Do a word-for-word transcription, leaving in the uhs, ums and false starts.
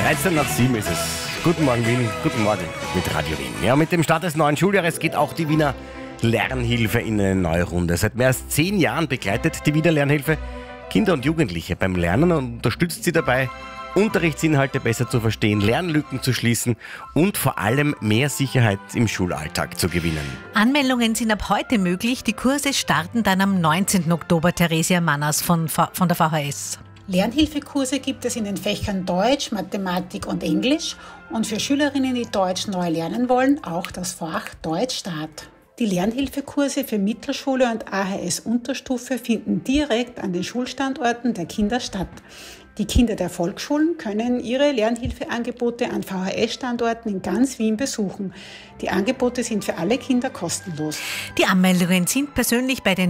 dreizehn nach sieben ist es. Guten Morgen Wien, guten Morgen mit Radio Wien. Ja, mit dem Start des neuen Schuljahres geht auch die Wiener Lernhilfe in eine neue Runde. Seit mehr als zehn Jahren begleitet die Wiener Lernhilfe Kinder und Jugendliche beim Lernen und unterstützt sie dabei, Unterrichtsinhalte besser zu verstehen, Lernlücken zu schließen und vor allem mehr Sicherheit im Schulalltag zu gewinnen. Anmeldungen sind ab heute möglich. Die Kurse starten dann am neunzehnten Oktober. Theresia Manners von, von der V H S. Lernhilfekurse gibt es in den Fächern Deutsch, Mathematik und Englisch und für Schülerinnen, die Deutsch neu lernen wollen, auch das Fach Deutsch Start. Die Lernhilfekurse für Mittelschule und A H S-Unterstufe finden direkt an den Schulstandorten der Kinder statt. Die Kinder der Volksschulen können ihre Lernhilfeangebote an V H S-Standorten in ganz Wien besuchen. Die Angebote sind für alle Kinder kostenlos. Die Anmeldungen sind persönlich bei den